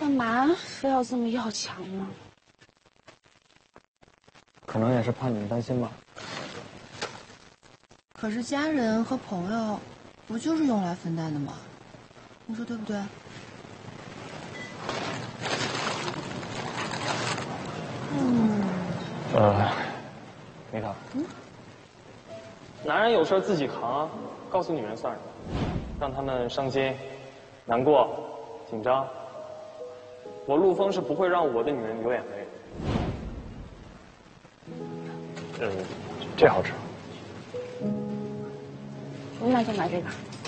干嘛非要这么要强呢？ 可能也是怕你们担心吧。 可是家人和朋友，不就是用来分担的吗？你说对不对？ 米塔，男人有事自己扛啊，告诉女人算什么？让他们伤心、难过、紧张。我陆枫是不会让我的女人流眼泪的。这好吃。 那就买这个。